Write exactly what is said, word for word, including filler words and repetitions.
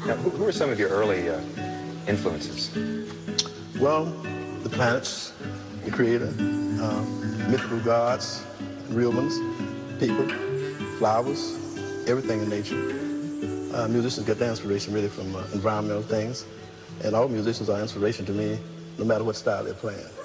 Now, who, who are some of your early uh, influences? Well, the planets, the creator, um, mythical gods, real ones, people, flowers, everything in nature. Uh, musicians get their inspiration really from uh, environmental things, and all musicians are inspiration to me, no matter what style they're playing.